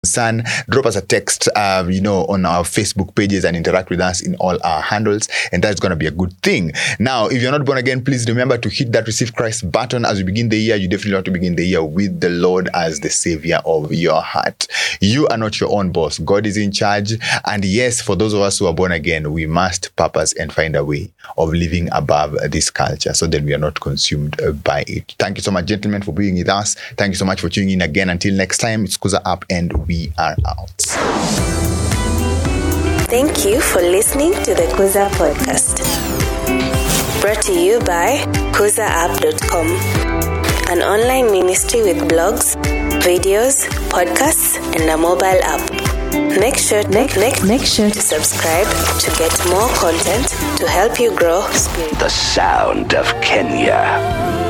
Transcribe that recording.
concern, drop us a text, on our Facebook pages and interact with us in all our handles, and that's going to be a good thing. Now, if you're not born again, please remember to hit that Receive Christ button as we begin the year. You definitely want to begin the year with the Lord as the Savior of your heart. You are not your own boss. God is in charge. And yes, for those of us who are born again, we must purpose and find a way of living above this culture so that we are not consumed by it. Thank you so much, gentlemen, for being with us. Thank you so much for tuning in again. Until next time, it's Kuza Up and we are out. Thank you for listening to the Kuza Podcast. Brought to you by KuzaApp.com, an online ministry with blogs, videos, podcasts, and a mobile app. Make sure to subscribe to get more content to help you grow spiritually. The sound of Kenya.